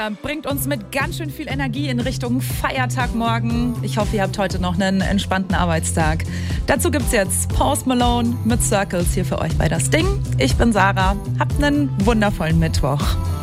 Bringt uns mit ganz schön viel Energie in Richtung Feiertag morgen. Ich hoffe, ihr habt heute noch einen entspannten Arbeitstag. Dazu gibt's jetzt Post Malone mit Circles hier für euch bei Das Ding. Ich bin Sarah. Habt einen wundervollen Mittwoch.